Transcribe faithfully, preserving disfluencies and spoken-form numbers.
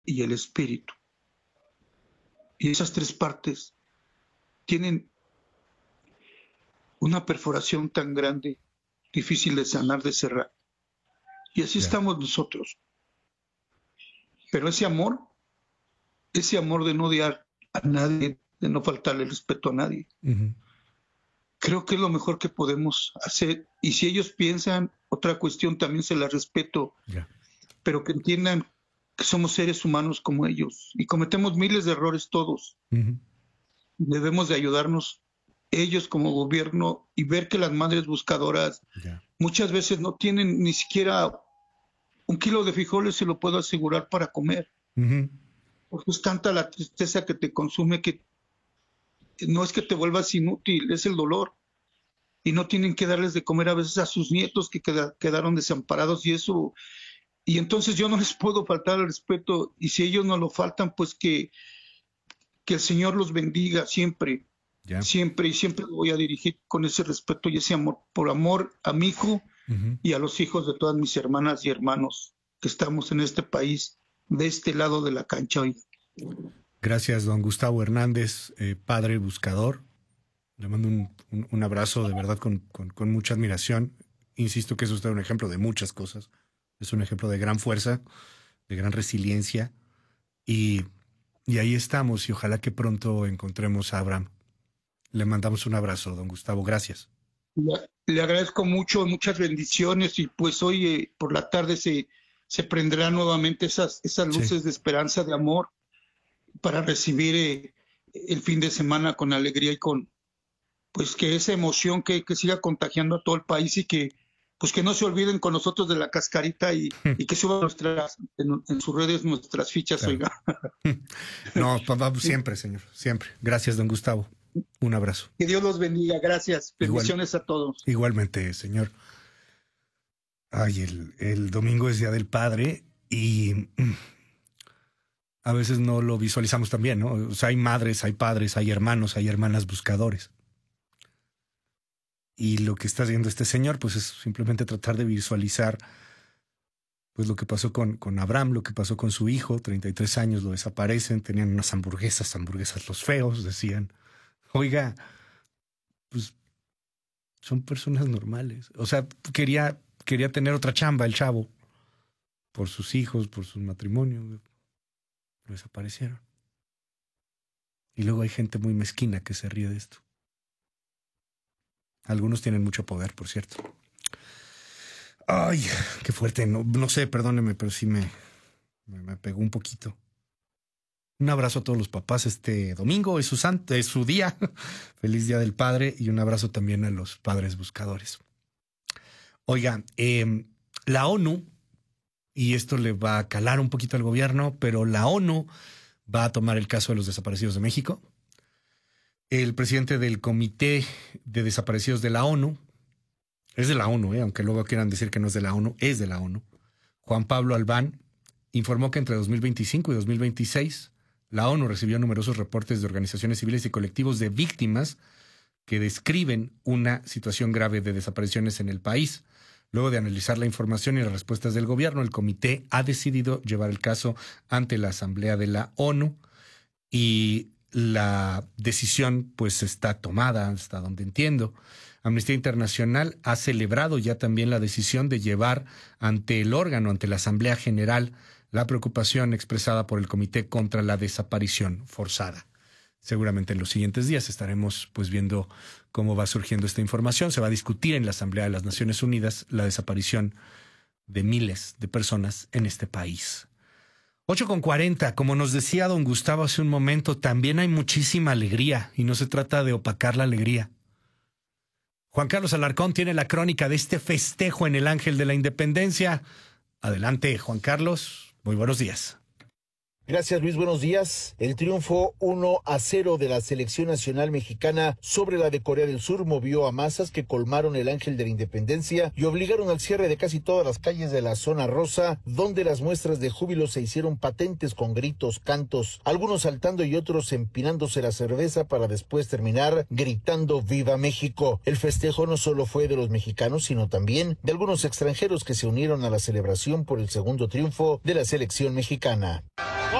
y el espíritu. Y esas tres partes tienen una perforación tan grande, difícil de sanar, de cerrar. Y así yeah. estamos nosotros. Pero ese amor, ese amor de no odiar a nadie, de no faltarle respeto a nadie, uh-huh. creo que es lo mejor que podemos hacer. Y si ellos piensan otra cuestión, también se la respeto, yeah. pero que entiendan que somos seres humanos como ellos y cometemos miles de errores todos. Uh-huh. Debemos de ayudarnos ellos como gobierno y ver que las madres buscadoras yeah. muchas veces no tienen ni siquiera un kilo de frijoles, se lo puedo asegurar, para comer. Uh-huh. Porque es tanta la tristeza que te consume que no es que te vuelvas inútil, es el dolor. Y no tienen que darles de comer a veces a sus nietos que queda, quedaron desamparados y eso. Y entonces yo no les puedo faltar el respeto, y si ellos no lo faltan, pues que, que el Señor los bendiga siempre, yeah. siempre, y siempre lo voy a dirigir con ese respeto y ese amor, por amor a mi hijo uh-huh. y a los hijos de todas mis hermanas y hermanos que estamos en este país, de este lado de la cancha hoy. Gracias, don Gustavo Hernández, eh, padre buscador. Le mando un, un, un abrazo de verdad con, con, con mucha admiración. Insisto que es usted un ejemplo de muchas cosas. Es un ejemplo de gran fuerza, de gran resiliencia. Y, y ahí estamos, y ojalá que pronto encontremos a Abraham. Le mandamos un abrazo, don Gustavo. Gracias. Le, le agradezco mucho, muchas bendiciones, y pues hoy eh, por la tarde se, se prenderán nuevamente esas, esas luces sí. de esperanza, de amor, para recibir eh, el fin de semana con alegría y con, pues que esa emoción que, que siga contagiando a todo el país, y que pues que no se olviden con nosotros de la cascarita, y, y que suban nuestras, en, en sus redes nuestras fichas, claro. oiga. No, vamos siempre, señor, siempre. Gracias, don Gustavo. Un abrazo. Que Dios los bendiga. Gracias. Bendiciones Igual, a todos. Igualmente, señor. Ay, el, el domingo es Día del Padre y a veces no lo visualizamos tan bien, ¿no? O sea, hay madres, hay padres, hay hermanos, hay hermanas buscadores. Y lo que está haciendo este señor, pues es simplemente tratar de visualizar pues lo que pasó con, con Abraham, lo que pasó con su hijo, treinta y tres años, lo desaparecen, tenían unas hamburguesas, hamburguesas los feos, decían. Oiga, pues son personas normales. O sea, quería, quería tener otra chamba el chavo, por sus hijos, por su matrimonio. Lo desaparecieron. Y luego hay gente muy mezquina que se ríe de esto. Algunos tienen mucho poder, por cierto. Ay, qué fuerte. No, no sé, perdóneme, pero sí me, me, me pegó un poquito. Un abrazo a todos los papás este domingo, es su, santo, es su día. Feliz Día del Padre, y un abrazo también a los padres buscadores. Oiga, eh, la ONU, y esto le va a calar un poquito al gobierno, pero la ONU va a tomar el caso de los desaparecidos de México. El presidente del Comité de Desaparecidos de la ONU, es de la ONU, eh, aunque luego quieran decir que no es de la ONU, es de la ONU, Juan Pablo Albán, informó que entre dos mil veinticinco y dos mil veintiséis la ONU recibió numerosos reportes de organizaciones civiles y colectivos de víctimas que describen una situación grave de desapariciones en el país. Luego de analizar la información y las respuestas del gobierno, el comité ha decidido llevar el caso ante la Asamblea de la ONU, y la decisión pues está tomada, hasta donde entiendo. Amnistía Internacional ha celebrado ya también la decisión de llevar ante el órgano, ante la Asamblea General, la preocupación expresada por el Comité contra la Desaparición Forzada. Seguramente en los siguientes días estaremos pues viendo cómo va surgiendo esta información. Se va a discutir en la Asamblea de las Naciones Unidas la desaparición de miles de personas en este país. ocho con cuarenta, como nos decía don Gustavo hace un momento, también hay muchísima alegría, y no se trata de opacar la alegría. Juan Carlos Alarcón tiene la crónica de este festejo en el Ángel de la Independencia. Adelante, Juan Carlos. Muy buenos días. Gracias, Luis. Buenos días. El triunfo uno a cero de la selección nacional mexicana sobre la de Corea del Sur movió a masas que colmaron el Ángel de la Independencia y obligaron al cierre de casi todas las calles de la zona rosa, donde las muestras de júbilo se hicieron patentes con gritos, cantos, algunos saltando y otros empinándose la cerveza para después terminar gritando ¡Viva México! El festejo no solo fue de los mexicanos, sino también de algunos extranjeros que se unieron a la celebración por el segundo triunfo de la selección mexicana.